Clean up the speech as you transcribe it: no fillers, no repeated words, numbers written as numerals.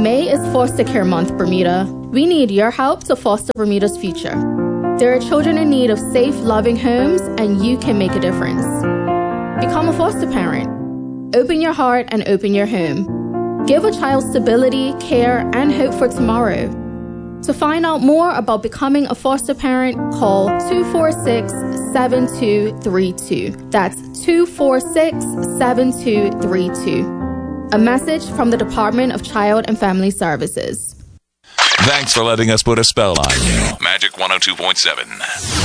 May is Foster Care Month, Bermuda. We need your help to foster Bermuda's future. There are children in need of safe, loving homes, and you can make a difference. Become a foster parent. Open your heart and open your home. Give a child stability, care, and hope for tomorrow. To find out more about becoming a foster parent, call 246-7232. That's 246-7232. A message from the Department of Child and Family Services. Thanks for letting us put a spell on you. Magic 102.7.